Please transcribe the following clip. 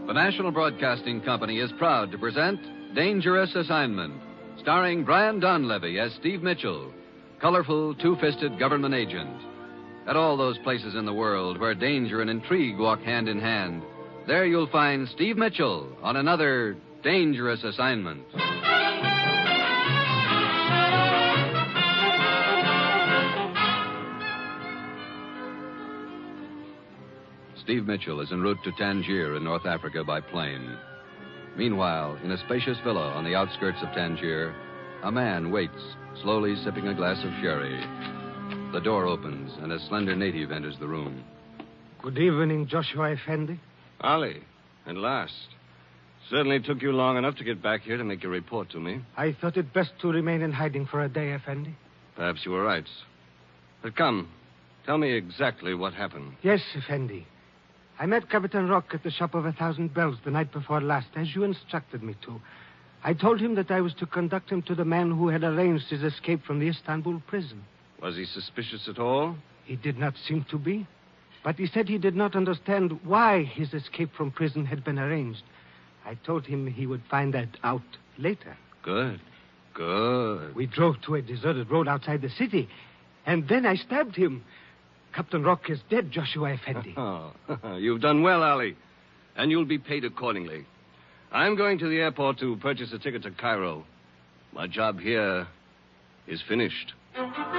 The National Broadcasting Company is proud to present Dangerous Assignment, starring Brian Donlevy as Steve Mitchell, colorful, two-fisted government agent. At all those places in the world where danger and intrigue walk hand in hand, there you'll find Steve Mitchell on another dangerous assignment. Steve Mitchell is en route to Tangier in North Africa by plane. Meanwhile, in a spacious villa on the outskirts of Tangier, a man waits, slowly sipping a glass of sherry. The door opens, and a slender native enters the room. Good evening, Joshua Effendi. Ali, at last. Certainly took you long enough to get back here to make your report to me. I thought it best to remain in hiding for a day, Effendi. Perhaps you were right. But come, tell me exactly what happened. Yes, Effendi. I met Captain Rock at the Shop of 1,000 Bells the night before last, as you instructed me to. I told him that I was to conduct him to the man who had arranged his escape from the Istanbul prison. Was he suspicious at all? He did not seem to be. But he said he did not understand why his escape from prison had been arranged. I told him he would find that out later. Good. Good. We drove to a deserted road outside the city, and then I stabbed him. Captain Rock is dead, Joshua Effendi. Oh, you've done well, Ali. And you'll be paid accordingly. I'm going to the airport to purchase a ticket to Cairo. My job here is finished.